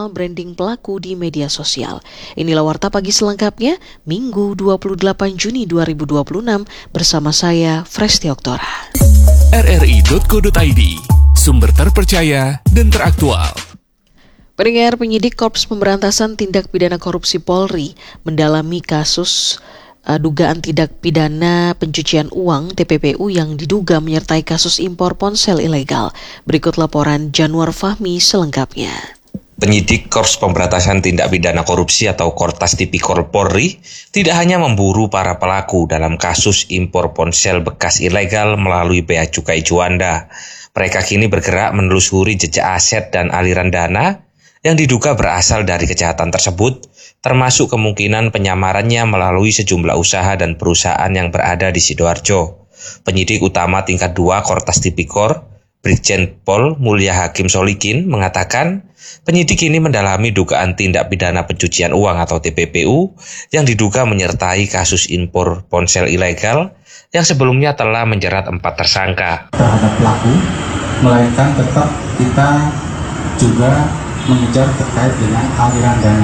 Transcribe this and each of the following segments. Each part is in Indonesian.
personal branding pelaku di media sosial. Inilah Warta Pagi selengkapnya, Minggu 28 Juni 2026 bersama saya, Fresti Oktora. rri.co.id, sumber terpercaya dan teraktual. Pendengar, penyidik Korps Pemberantasan Tindak Pidana Korupsi Polri mendalami kasus dugaan tindak pidana pencucian uang (TPPU) yang diduga menyertai kasus impor ponsel ilegal. Berikut laporan Januar Fahmi selengkapnya. Penyidik Korps Pemberantasan Tindak Pidana Korupsi atau Kortas Tipikor Polri tidak hanya memburu para pelaku dalam kasus impor ponsel bekas ilegal melalui Bea Cukai Juanda. Mereka kini bergerak menelusuri jejak aset dan aliran dana yang diduga berasal dari kejahatan tersebut, termasuk kemungkinan penyamarannya melalui sejumlah usaha dan perusahaan yang berada di Sidoarjo. Penyidik utama tingkat 2 Kortas Tipikor, Brigjen Pol Mulya Hakim Solikin, mengatakan penyidik ini mendalami dugaan tindak pidana pencucian uang atau TPPU yang diduga menyertai kasus impor ponsel ilegal yang sebelumnya telah menjerat 4 tersangka. Terhadap pelaku, melainkan tetap kita juga mengejar terkait dengan aliran dana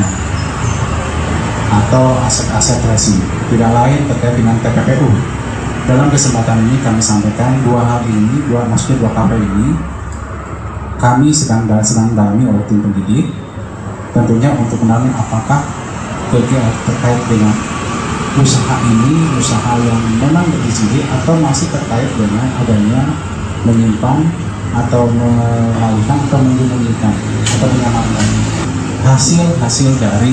atau aset-aset resi, tidak lain terkait dengan TPPU. Dalam kesempatan ini kami sampaikan dua KP ini kami sedang dalami oleh tim penyidik, tentunya untuk mengenali apakah terkait dengan usaha ini, usaha yang memang berizin atau masih terkait dengan adanya menyimpan atau mengalihkan atau menyembunyikan atau menyamarkan hasil dari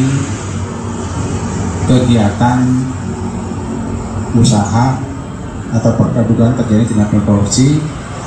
kegiatan usaha atau dugaan terjadi tindak korupsi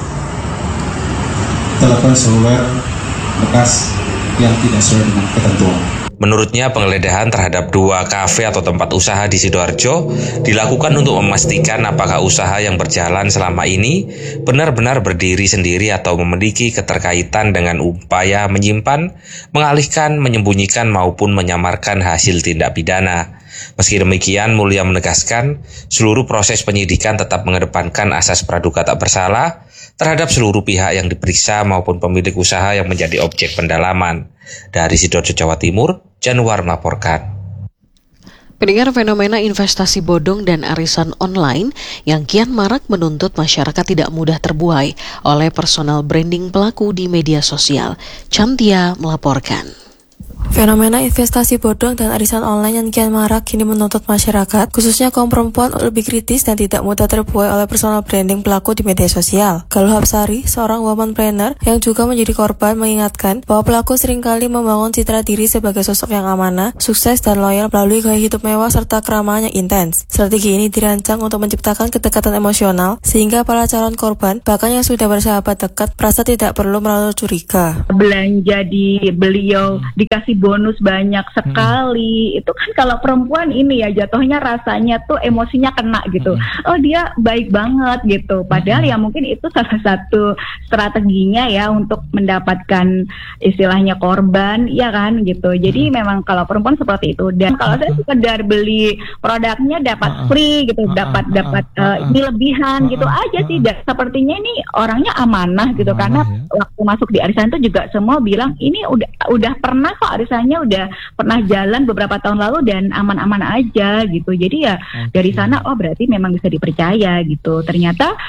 telepon seluler bekas yang tidak sesuai dengan ketentuan. Menurutnya, penggeledahan terhadap 2 kafe atau tempat usaha di Sidoarjo dilakukan untuk memastikan apakah usaha yang berjalan selama ini benar-benar berdiri sendiri atau memiliki keterkaitan dengan upaya menyimpan, mengalihkan, menyembunyikan maupun menyamarkan hasil tindak pidana. Meski demikian, Mulya menegaskan seluruh proses penyidikan tetap mengedepankan asas praduga tak bersalah terhadap seluruh pihak yang diperiksa maupun pemilik usaha yang menjadi objek pendalaman. Dari Sidoarjo, Jawa Timur, Januar melaporkan. Pendengar, fenomena investasi bodong dan arisan online yang kian marak menuntut masyarakat tidak mudah terbuai oleh personal branding pelaku di media sosial. Chantia melaporkan. Fenomena investasi bodong dan arisan online yang kian marak kini menuntut masyarakat, khususnya kaum perempuan, lebih kritis dan tidak mudah terbuai oleh personal branding pelaku di media sosial. Galuh Hapsari, seorang womanpreneur yang juga menjadi korban, mengingatkan bahwa pelaku seringkali membangun citra diri sebagai sosok yang amanah, sukses dan loyal melalui gaya hidup mewah serta keramahan yang intens. Strategi ini dirancang untuk menciptakan kedekatan emosional sehingga para calon korban, bahkan yang sudah bersahabat dekat, merasa tidak perlu merasa curiga. Belanja di beliau dikasih bonus banyak sekali, itu kan kalau perempuan ini ya jatuhnya rasanya tuh emosinya kena gitu. Oh, dia baik banget gitu. Padahal ya mungkin itu salah satu strateginya ya untuk mendapatkan istilahnya korban, ya kan gitu. Jadi memang kalau perempuan seperti itu. Dan kalau saya sekedar beli produknya dapat free gitu, dapat ini lebihan gitu aja sih. Dan sepertinya ini orangnya amanah gitu, karena waktu masuk di arisan itu juga semua bilang ini udah pernah kok arisannya udah pernah jalan beberapa tahun lalu dan aman-aman aja gitu. Jadi ya dari sana berarti memang bisa dipercaya gitu. Ternyata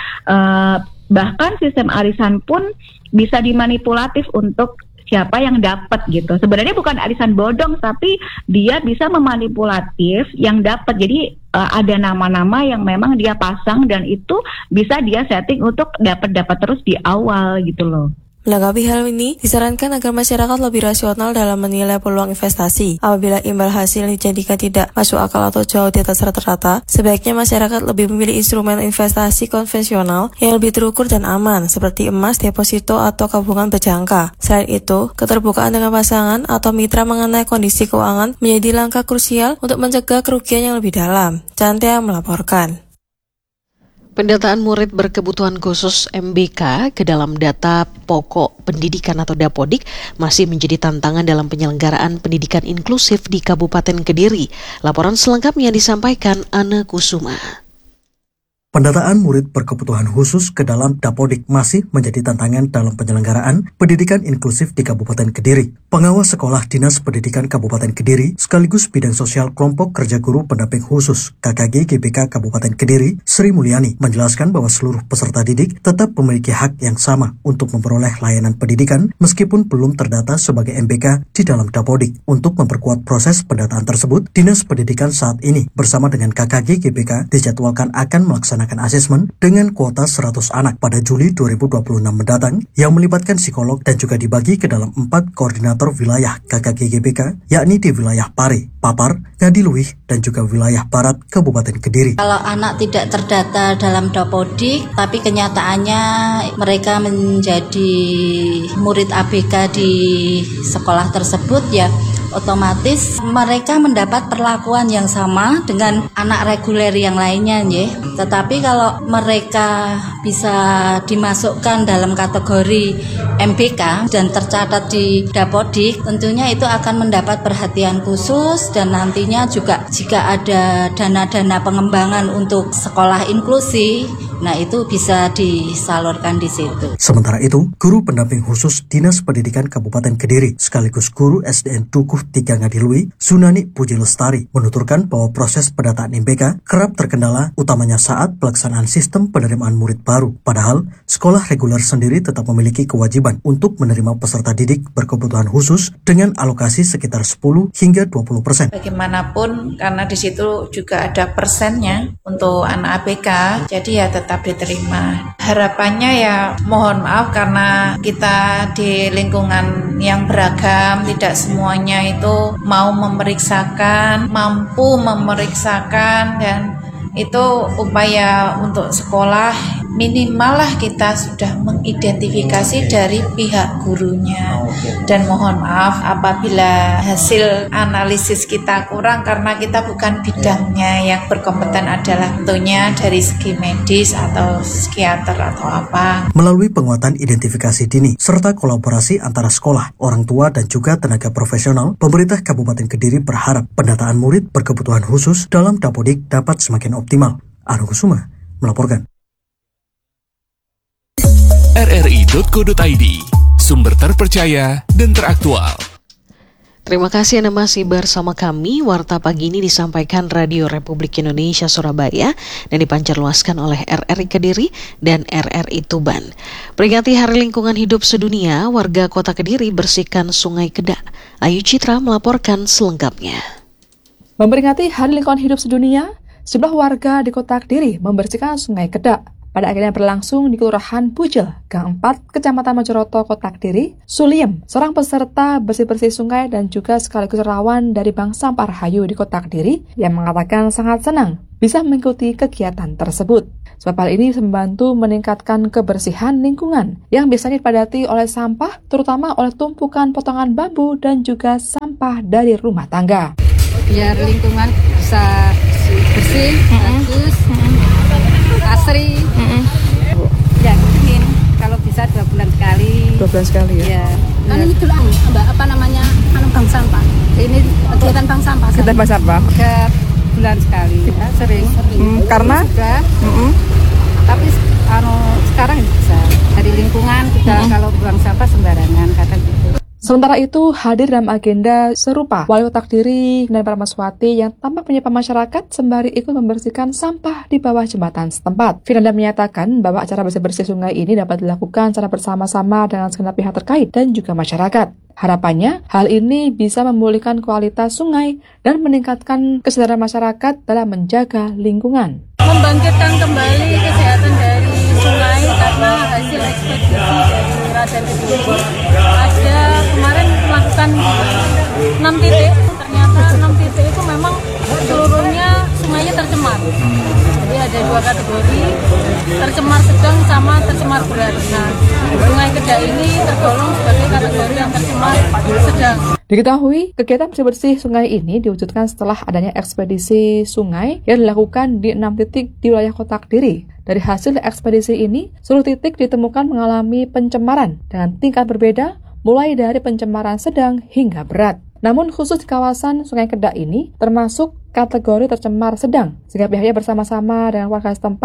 bahkan sistem arisan pun bisa dimanipulatif untuk siapa yang dapat gitu. Sebenarnya bukan arisan bodong, tapi dia bisa memanipulatif yang dapat. Jadi ada nama-nama yang memang dia pasang dan itu bisa dia setting untuk dapat terus di awal gitu loh. Menanggapi hal ini, disarankan agar masyarakat lebih rasional dalam menilai peluang investasi. Apabila imbal hasil yang dijadikan tidak masuk akal atau jauh di atas rata-rata, sebaiknya masyarakat lebih memilih instrumen investasi konvensional yang lebih terukur dan aman, seperti emas, deposito, atau tabungan berjangka. Selain itu, keterbukaan dengan pasangan atau mitra mengenai kondisi keuangan menjadi langkah krusial untuk mencegah kerugian yang lebih dalam. Chantia melaporkan. Pendataan murid berkebutuhan khusus MBK ke dalam data pokok pendidikan atau Dapodik masih menjadi tantangan dalam penyelenggaraan pendidikan inklusif di Kabupaten Kediri. Laporan selengkapnya disampaikan Ana Kusuma. Pendataan murid berkebutuhan khusus ke dalam Dapodik masih menjadi tantangan dalam penyelenggaraan pendidikan inklusif di Kabupaten Kediri. Pengawas Sekolah Dinas Pendidikan Kabupaten Kediri sekaligus Bidang Sosial Kelompok Kerja Guru Pendamping Khusus KKG GBK Kabupaten Kediri, Sri Mulyani, menjelaskan bahwa seluruh peserta didik tetap memiliki hak yang sama untuk memperoleh layanan pendidikan meskipun belum terdata sebagai MBK di dalam Dapodik. Untuk memperkuat proses pendataan tersebut, Dinas Pendidikan saat ini bersama dengan KKG GBK dijadwalkan akan melaksanakan asesmen dengan kuota 100 anak pada Juli 2026 mendatang yang melibatkan psikolog dan juga dibagi ke dalam 4 koordinator wilayah KKG GBK, yakni di wilayah Pare, Papar, Ngadiluih, dan juga wilayah Barat Kabupaten Kediri. Kalau anak tidak terdata dalam Dapodik, tapi kenyataannya mereka menjadi murid ABK di sekolah tersebut, ya otomatis mereka mendapat perlakuan yang sama dengan anak reguler yang lainnya, ya. Tetapi kalau mereka bisa dimasukkan dalam kategori MBK dan tercatat di Dapodik, tentunya itu akan mendapat perhatian khusus dan nantinya juga jika ada dana-dana pengembangan untuk sekolah inklusi, nah itu bisa disalurkan di situ. Sementara itu, guru pendamping khusus Dinas Pendidikan Kabupaten Kediri sekaligus guru SDN Dukuh 3 Ngadiluih, Sunani Puji Lestari, menuturkan bahwa proses pendataan MBK kerap terkendala utamanya saat pelaksanaan sistem penerimaan murid baru. Padahal, sekolah reguler sendiri tetap memiliki kewajiban untuk menerima peserta didik berkebutuhan khusus dengan alokasi sekitar 10 hingga 20%. Bagaimanapun, karena di situ juga ada persennya untuk anak ABK, jadi ya tetap diterima. Harapannya ya mohon maaf karena kita di lingkungan yang beragam, tidak semuanya itu mau memeriksakan, mampu memeriksakan, dan itu upaya untuk sekolah minimal lah kita sudah mengidentifikasi dari pihak gurunya. Dan mohon maaf apabila hasil analisis kita kurang karena kita bukan bidangnya, yang berkompeten adalah tentunya dari segi medis atau psikiater atau apa. Melalui penguatan identifikasi dini serta kolaborasi antara sekolah, orang tua dan juga tenaga profesional, pemerintah Kabupaten Kediri berharap pendataan murid berkebutuhan khusus dalam Dapodik dapat semakin optimal. Arung Kusuma melaporkan. rri.co.id, sumber terpercaya dan teraktual. Terima kasih Anda masih bersama kami. Warta pagi ini disampaikan Radio Republik Indonesia Surabaya dan dipancarluaskan oleh RRI Kediri dan RRI Tuban. Peringati Hari Lingkungan Hidup Sedunia, warga Kota Kediri bersihkan Sungai Kedak. Ayu Citra melaporkan selengkapnya. Memperingati Hari Lingkungan Hidup Sedunia, sejumlah warga di Kota Kediri membersihkan Sungai Kedak. Pada akhirnya berlangsung di Kelurahan Bujel, Gang 4, Kecamatan Mojoroto, Kota Kediri. Suliem, seorang peserta bersih-bersih sungai dan juga sekaligus relawan dari Bank Sampah Rahayu di Kota Kediri, yang mengatakan sangat senang bisa mengikuti kegiatan tersebut. Sebab hal ini bisa membantu meningkatkan kebersihan lingkungan yang biasanya dipadati oleh sampah, terutama oleh tumpukan potongan bambu dan juga sampah dari rumah tangga. Biar lingkungan bisa bersih, bagus, asri. Ya, mungkin kalau bisa 2 bulan sekali. 2 bulan sekali ya? Ya. Kan ini dulu Mbak, apa namanya, bank sampah. Ini kegiatan bank sampah. Kegiatan bank sampah. 3 bulan sekali, ya, sering. Karena? Sudah, tapi sekarang bisa. Dari lingkungan kita kalau buang sampah sembarangan, kadang gitu. Sementara itu, hadir dalam agenda serupa Wali Kota Kediri dan Parmaswati yang tampak menyapa masyarakat sembari ikut membersihkan sampah di bawah jembatan setempat. Finanda menyatakan bahwa acara bersih-bersih sungai ini dapat dilakukan secara bersama-sama dengan segenap pihak terkait dan juga masyarakat. Harapannya, hal ini bisa memulihkan kualitas sungai dan meningkatkan kesadaran masyarakat dalam menjaga lingkungan. Membangkitkan kembali kesehatan dari sungai karena hasil ekspedisi dari Raden Kediri ada kemarin melakukan 6 titik, ternyata 6 titik itu memang seluruhnya sungainya tercemar. Jadi ada 2 kategori, tercemar sedang sama tercemar berat. Nah, Sungai Kedak ini tergolong sebagai kategori yang tercemar sedang. Diketahui, kegiatan bersih-bersih sungai ini diwujudkan setelah adanya ekspedisi sungai yang dilakukan di 6 titik di wilayah Kota Kediri. Dari hasil ekspedisi ini, seluruh titik ditemukan mengalami pencemaran dengan tingkat berbeda, mulai dari pencemaran sedang hingga berat. Namun khusus di kawasan Sungai Kedak ini termasuk kategori tercemar sedang, sehingga pihaknya bersama-sama dengan warga setempat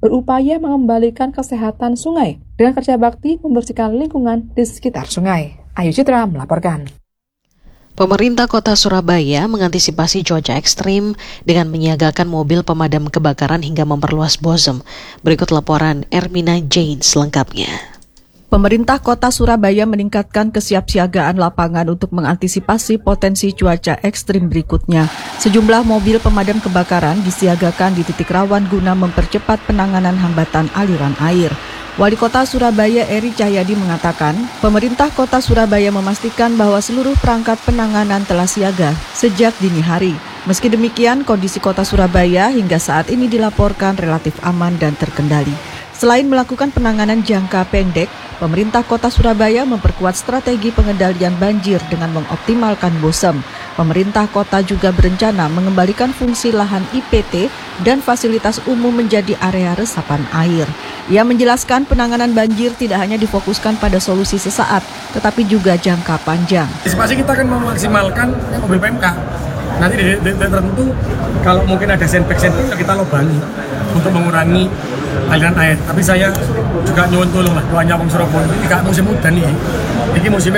berupaya mengembalikan kesehatan sungai dengan kerja bakti membersihkan lingkungan di sekitar sungai. Ayu Citra melaporkan. Pemerintah Kota Surabaya mengantisipasi cuaca ekstrim dengan menyiagakan mobil pemadam kebakaran hingga memperluas BOSEM. Berikut laporan Ermina Jane selengkapnya. Pemerintah Kota Surabaya meningkatkan kesiapsiagaan lapangan untuk mengantisipasi potensi cuaca ekstrim berikutnya. Sejumlah mobil pemadam kebakaran disiagakan di titik rawan guna mempercepat penanganan hambatan aliran air. Wali Kota Surabaya Eri Cahyadi mengatakan, pemerintah Kota Surabaya memastikan bahwa seluruh perangkat penanganan telah siaga sejak dini hari. Meski demikian, kondisi Kota Surabaya hingga saat ini dilaporkan relatif aman dan terkendali. Selain melakukan penanganan jangka pendek, pemerintah Kota Surabaya memperkuat strategi pengendalian banjir dengan mengoptimalkan BOSEM. Pemerintah kota juga berencana mengembalikan fungsi lahan IPT dan fasilitas umum menjadi area resapan air. Ia menjelaskan penanganan banjir tidak hanya difokuskan pada solusi sesaat, tetapi juga jangka panjang. Antisipasi kita akan memaksimalkan mobil PMK. Nanti di tertentu kalau mungkin ada sandbag kita lobangi untuk mengurangi aliran air. Tapi saya juga nyuwun tolong lah doanya wong Surabaya ini gak musim udan nih. Ini musim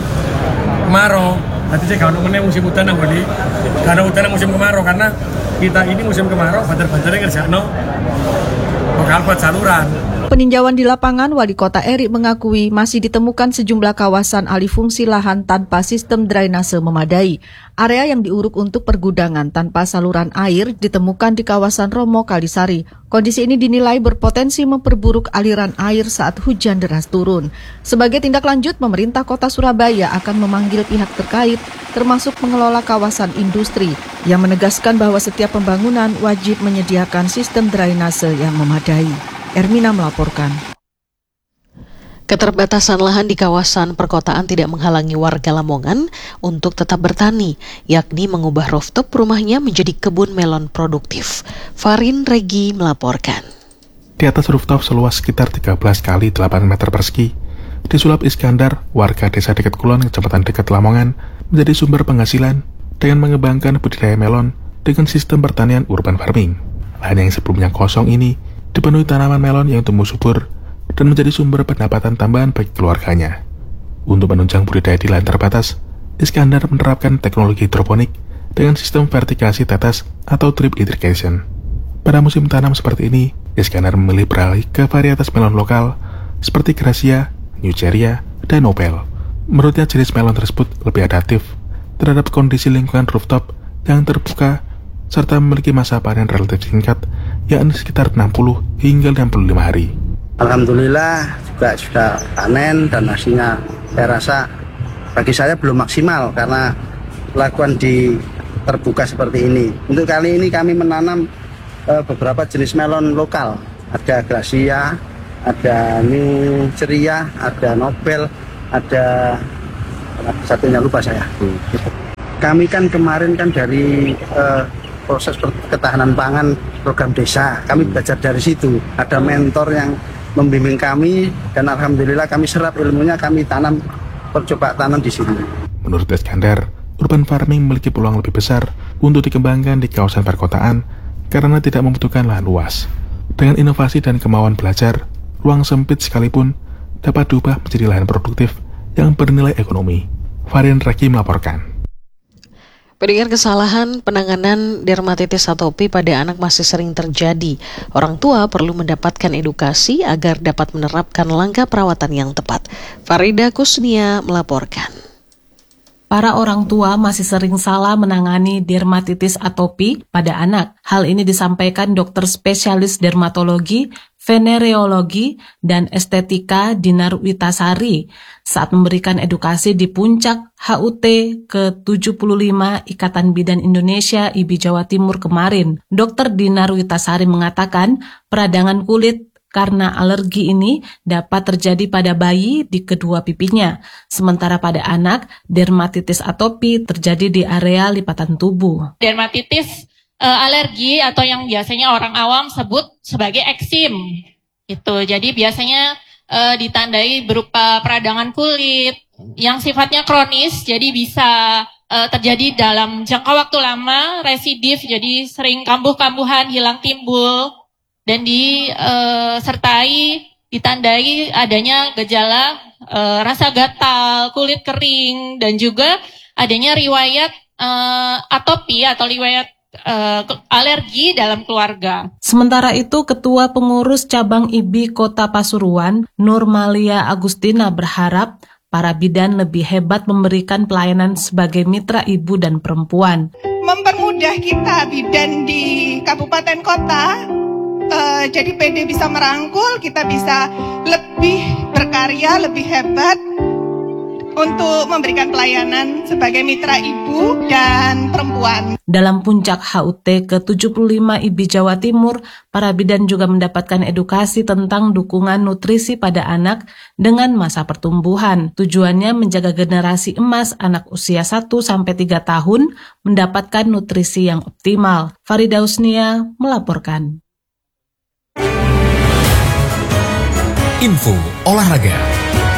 kemarau. Nanti saya kalau meneh musim udan nang bali. Karena udan musim kemarau karena kita ini musim kemarau banter-banternya ngerjakno lokal buat saluran. Peninjauan di lapangan, Wali Kota Eri mengakui masih ditemukan sejumlah kawasan alih fungsi lahan tanpa sistem drainase memadai. Area yang diuruk untuk pergudangan tanpa saluran air ditemukan di kawasan Romo Kalisari. Kondisi ini dinilai berpotensi memperburuk aliran air saat hujan deras turun. Sebagai tindak lanjut, pemerintah Kota Surabaya akan memanggil pihak terkait, termasuk pengelola kawasan industri, yang menegaskan bahwa setiap pembangunan wajib menyediakan sistem drainase yang memadai. Ermina melaporkan. Keterbatasan lahan di kawasan perkotaan tidak menghalangi warga Lamongan untuk tetap bertani, yakni mengubah rooftop rumahnya menjadi kebun melon produktif. Farin Regi melaporkan. Di atas rooftop seluas sekitar 13 kali 8 meter persegi, disulap Iskandar, warga desa Dekat Kulon, kecamatan Dekat Lamongan, menjadi sumber penghasilan dengan mengembangkan budidaya melon dengan sistem pertanian urban farming. Lahan yang sebelumnya kosong ini dipenuhi tanaman melon yang tumbuh subur dan menjadi sumber pendapatan tambahan bagi keluarganya. Untuk menunjang budidaya di lahan terbatas, Iskandar menerapkan teknologi hidroponik dengan sistem vertikasi tetes atau drip irrigation. Pada musim tanam seperti ini, Iskandar memilih beralih ke varietas melon lokal seperti Gracia, Nuceria, dan Nobel. Menurutnya jenis melon tersebut lebih adaptif terhadap kondisi lingkungan rooftop yang terbuka serta memiliki masa panen relatif singkat, yakni sekitar 60 hingga 65 hari. Alhamdulillah juga sudah panen dan hasilnya saya rasa bagi saya belum maksimal karena lakukan di terbuka seperti ini. Untuk kali ini kami menanam beberapa jenis melon lokal. Ada Gracia, ada Nuceria, ada Nobel, ada satunya lupa saya. Kami kan kemarin kan dari proses ketahanan pangan program desa, kami belajar dari situ. Ada mentor yang membimbing kami dan alhamdulillah kami serap ilmunya, kami percoba tanam di sini. Menurut Iskandar, urban farming memiliki peluang lebih besar untuk dikembangkan di kawasan perkotaan karena tidak membutuhkan lahan luas. Dengan inovasi dan kemauan belajar, ruang sempit sekalipun dapat diubah menjadi lahan produktif yang bernilai ekonomi. Farin Reki melaporkan. Pendengar, kesalahan penanganan dermatitis atopi pada anak masih sering terjadi. Orang tua perlu mendapatkan edukasi agar dapat menerapkan langkah perawatan yang tepat. Farida Kusnia melaporkan. Para orang tua masih sering salah menangani dermatitis atopi pada anak. Hal ini disampaikan dokter spesialis dermatologi, venereologi, dan estetika Dinar Witasari saat memberikan edukasi di puncak HUT ke-75 Ikatan Bidan Indonesia IBI Jawa Timur kemarin. Dr. Dinar Witasari mengatakan peradangan kulit karena alergi ini dapat terjadi pada bayi di kedua pipinya. Sementara pada anak, dermatitis atopi terjadi di area lipatan tubuh. Dermatitis alergi atau yang biasanya orang awam sebut sebagai eksim. Gitu. Jadi biasanya ditandai berupa peradangan kulit yang sifatnya kronis, jadi bisa terjadi dalam jangka waktu lama, residif, jadi sering kambuh-kambuhan, hilang timbul. dan ditandai adanya gejala rasa gatal, kulit kering, dan juga adanya riwayat atopi atau riwayat alergi dalam keluarga. Sementara itu, Ketua Pengurus Cabang IBI Kota Pasuruan, Nurmalia Agustina, berharap para bidan lebih hebat memberikan pelayanan sebagai mitra ibu dan perempuan. Mempermudah kita bidan di kabupaten kota, jadi PD bisa merangkul, kita bisa lebih berkarya, lebih hebat untuk memberikan pelayanan sebagai mitra ibu dan perempuan. Dalam puncak HUT ke-75 IBI Jawa Timur, para bidan juga mendapatkan edukasi tentang dukungan nutrisi pada anak dengan masa pertumbuhan. Tujuannya menjaga generasi emas anak usia 1-3 tahun mendapatkan nutrisi yang optimal. Farida Husnia melaporkan. Info olahraga.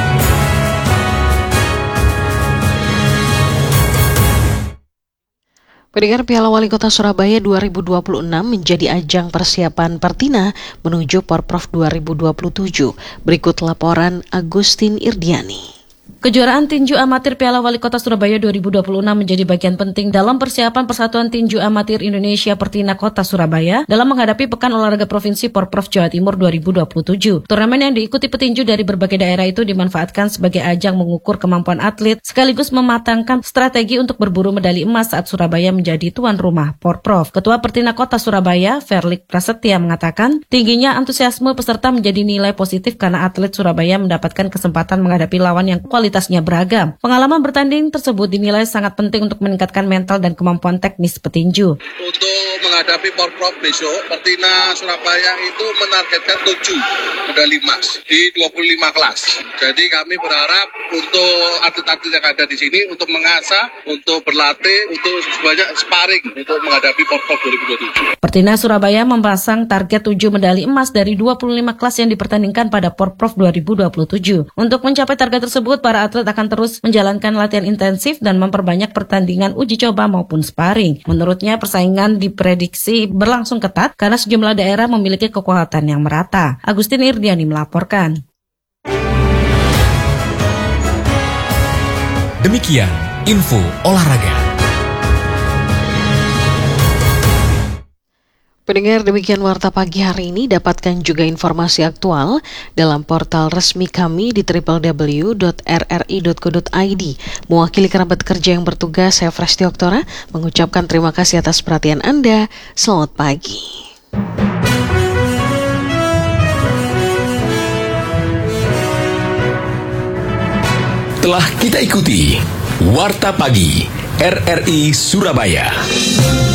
Pendengar, Piala Wali Kota Surabaya 2026 menjadi ajang persiapan Pertina menuju Porprov 2027. Berikut laporan Agustin Irdiani. Kejuaraan tinju amatir Piala Wali Kota Surabaya 2026 menjadi bagian penting dalam persiapan Persatuan Tinju Amatir Indonesia Pertina Kota Surabaya dalam menghadapi Pekan Olahraga Provinsi Porprov Jawa Timur 2027. Turnamen yang diikuti petinju dari berbagai daerah itu dimanfaatkan sebagai ajang mengukur kemampuan atlet sekaligus mematangkan strategi untuk berburu medali emas saat Surabaya menjadi tuan rumah Porprov. Ketua Pertina Kota Surabaya, Verlik Prasetya, mengatakan tingginya antusiasme peserta menjadi nilai positif karena atlet Surabaya mendapatkan kesempatan menghadapi lawan yang kualitasnya beragam. Pengalaman bertanding tersebut dinilai sangat penting untuk meningkatkan mental dan kemampuan teknis petinju. Untuk menghadapi Porprov besok, Pertina Surabaya itu menargetkan 7 medali emas di 25 kelas. Jadi kami berharap untuk atlet-atlet yang ada di sini untuk mengasah, untuk berlatih, untuk sebanyak sparring untuk menghadapi Porprov 2027. Pertina Surabaya memasang target 7 medali emas dari 25 kelas yang dipertandingkan pada Porprov 2027. Untuk mencapai target tersebut, para atlet akan terus menjalankan latihan intensif dan memperbanyak pertandingan uji coba maupun sparring. Menurutnya, persaingan diprediksi berlangsung ketat karena sejumlah daerah memiliki kekuatan yang merata. Agustin Irdiani melaporkan. Demikian info olahraga. Pendengar, demikian warta pagi hari ini. Dapatkan juga informasi aktual dalam portal resmi kami di www.rri.co.id. Mewakili kerabat kerja yang bertugas, saya Fresti Oktora mengucapkan terima kasih atas perhatian Anda. Selamat pagi. Telah kita ikuti Warta Pagi RRI Surabaya.